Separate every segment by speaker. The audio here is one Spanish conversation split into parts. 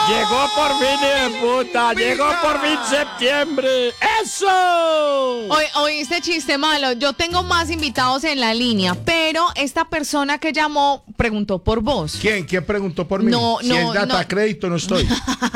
Speaker 1: Llegó por fin, puta. Llegó por fin septiembre. ¡Eso!
Speaker 2: Oye, este chiste malo. Yo tengo más invitados en la línea, pero esta persona que llamó preguntó por vos.
Speaker 3: ¿Quién preguntó por mí? Si es data crédito, no estoy.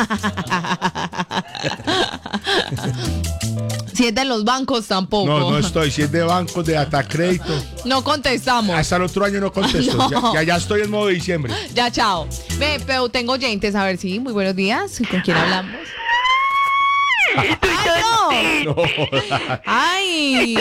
Speaker 2: Si es de los bancos, tampoco.
Speaker 3: No estoy. Si es de bancos, de data crédito.
Speaker 2: No contestamos.
Speaker 3: Hasta el otro año no contesto.
Speaker 2: No.
Speaker 3: Ya estoy en modo diciembre.
Speaker 2: Ya, chao. Ve, pero tengo oyentes. A ver, sí, muy buenos días. ¿Con quién hablamos? ¡Ay, no! ¡Ay!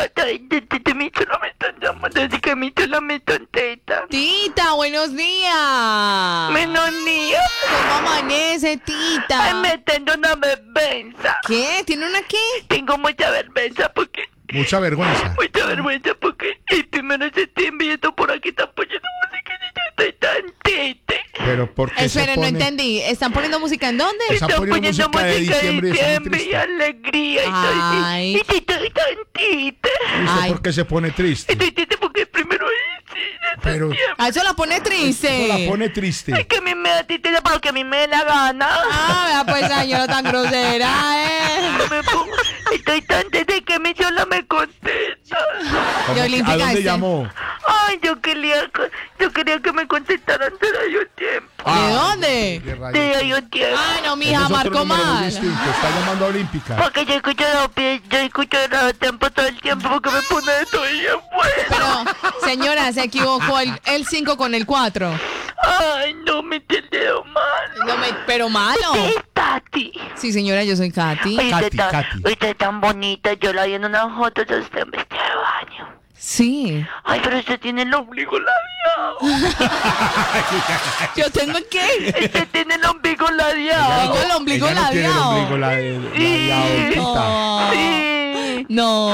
Speaker 2: Tita, buenos días.
Speaker 4: Buenos días.
Speaker 2: ¿Cómo amanece, Tita?
Speaker 4: Ay, me tengo una vergüenza.
Speaker 2: ¿Qué? ¿Tiene una qué?
Speaker 4: Tengo mucha vergüenza porque...
Speaker 3: Mucha vergüenza.
Speaker 4: Mucha vergüenza porque el 1 de septiembre y esto por aquí están poniendo música y yo estoy tan triste.
Speaker 3: Pero ¿por qué
Speaker 2: Espera, no entendí. ¿Están poniendo música en dónde?
Speaker 3: Están poniendo música de diciembre
Speaker 4: y alegría.
Speaker 2: Ay.
Speaker 4: Y estoy tan triste.
Speaker 3: ¿Y usted por qué se pone triste?
Speaker 4: Estoy triste porque el primero de
Speaker 3: Pero
Speaker 2: eso la pone triste.
Speaker 3: eso la pone triste.
Speaker 4: Es que a mí me da tristeza por lo que a mí me dé la gana.
Speaker 2: Ah, pues señora tan grosera,
Speaker 4: Estoy tan triste que mi sola me contesta.
Speaker 3: ¿A dónde llamó?
Speaker 4: Ay, yo quería que me contestaran de Radio Tiempo.
Speaker 2: ¿De dónde?
Speaker 4: De Radio Tiempo.
Speaker 2: Ay, no, mija, marcó mal.
Speaker 3: Está llamando a Olímpica.
Speaker 4: Porque yo escucho Radio Tiempo todo el tiempo porque me pone de todo y bueno.
Speaker 2: Pero, señora, se equivocó el 5 con el 4.
Speaker 4: Ay, no, me entendió mal.
Speaker 2: No pero malo.
Speaker 4: ¿Usted es Tati?
Speaker 2: Sí, señora, yo soy Katy.
Speaker 4: Usted es tan bonita. Yo la vi en unas fotos de usted en vestido de baño.
Speaker 2: Sí.
Speaker 4: Ay, pero usted tiene el ombligo ladeado.
Speaker 2: ¿Yo tengo qué?
Speaker 4: Usted tiene el ombligo ladeado.
Speaker 2: Tengo el ombligo ladeado.
Speaker 3: Tiene el ombligo ladeado.
Speaker 4: Sí.
Speaker 2: No.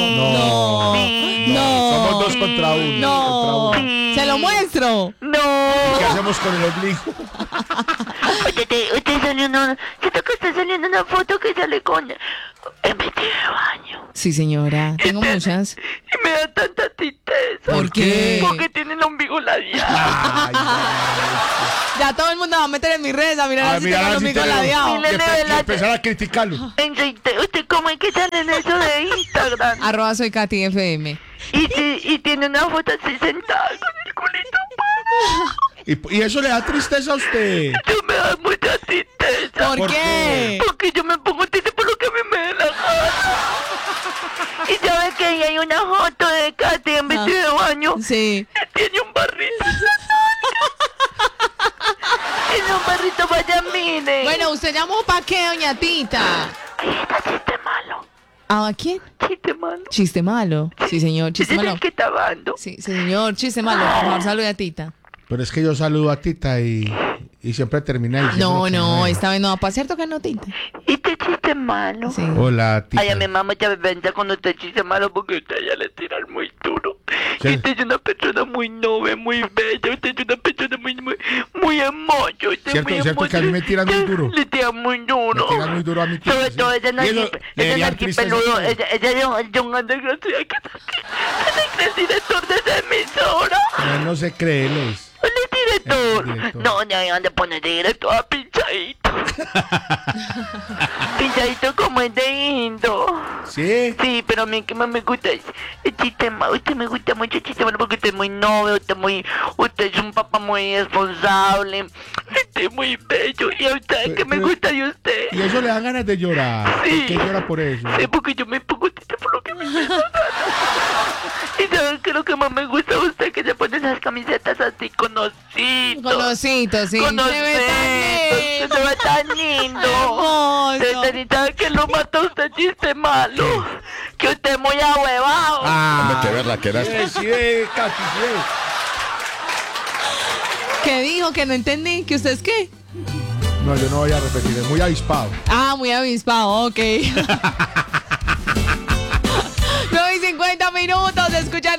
Speaker 3: Somos 2 contra 1.
Speaker 2: No. ¿Se lo muestro?
Speaker 4: No.
Speaker 3: ¿Qué hacemos con el ombligo?
Speaker 4: Usted salió siento que está saliendo una foto que sale con el vestido de baño.
Speaker 2: Sí, señora. Tengo muchas.
Speaker 4: Y me da tanta tristeza.
Speaker 2: ¿Por qué?
Speaker 4: Porque tiene el ombligo ladeado.
Speaker 2: Ya todo el mundo va a meter en mis redes a mirar si tengo el ombligo ladeado.
Speaker 3: Y empezar a criticarlo.
Speaker 4: ¿Usted cómo es que sale en eso de Instagram?
Speaker 2: @soy Katy FM.
Speaker 4: Y tiene una foto así sentada con el culito.
Speaker 3: ¿Y eso le da tristeza a usted?
Speaker 4: Yo me da mucha tristeza.
Speaker 2: ¿Por qué?
Speaker 4: Porque yo me pongo triste por lo que a mí me da la gana. Y ya ve que ahí hay una foto de Katy en vestido de baño.
Speaker 2: Sí.
Speaker 4: Y tiene un barrito en la nalga. Tiene un barrito, vaya, mire.
Speaker 2: Bueno, ¿usted llamó pa' qué, doña Tita?
Speaker 4: Ahí está chiste malo.
Speaker 2: ¿A quién?
Speaker 4: Chiste malo.
Speaker 2: Chiste malo. Sí, señor, chiste
Speaker 4: ¿Es
Speaker 2: malo.
Speaker 4: el que está dando?
Speaker 2: Sí, señor, chiste malo. Por favor, salude a Tita.
Speaker 3: Pero es que yo saludo a Tita y siempre termina diciendo
Speaker 2: No, esta vez no va a pasar, ¿cierto que no, Tita?
Speaker 4: ¿Y este chiste malo?
Speaker 2: Sí.
Speaker 3: Hola, Tita.
Speaker 4: Ay, a mi mamá ya me vende cuando usted chiste malo porque usted ya le tiran muy duro.
Speaker 3: Sí.
Speaker 4: Y usted es una persona muy noble, muy bella. Usted es una persona muy hermosa.
Speaker 3: Cierto que a mí me tiran muy duro.
Speaker 4: Le tiran muy duro.
Speaker 3: Me tiran muy duro a mi Tita.
Speaker 4: Sobre todo ese peludo, ese John Andrés García, que es el director de esa emisora.
Speaker 3: No se cree, Luis.
Speaker 4: El director. No, ya han de poner de director a Pinchadito. Pinchadito como es de Indo.
Speaker 3: ¿Sí?
Speaker 4: Sí, pero a mí que más me gusta es el chiste malo. Usted me gusta mucho el chiste malo porque usted es muy noble, usted es un papá muy responsable, usted es muy bello. Y a usted que me gusta de usted.
Speaker 3: Y eso le dan ganas de llorar.
Speaker 4: Sí.
Speaker 3: ¿Por qué llora por eso?
Speaker 4: Sí, porque yo me pongo triste por lo que me da gana. Y sabes que lo que más me gusta de usted que se pone esas camisetas así con ositos.
Speaker 2: Con ositos, sí.
Speaker 4: Con ositos. Se ve tan lindo. ¿Sabe que lo mata usted chiste malo? Que usted es muy ahuevado.
Speaker 1: Hombre, que verla, que era.
Speaker 3: Sí, Katy, sí.
Speaker 2: ¿Qué dijo? Que no entendí. ¿Que usted es qué?
Speaker 3: No, yo no voy a repetir, es muy avispado.
Speaker 2: Ah, muy avispado, ok. 9:50 minutos, escuchan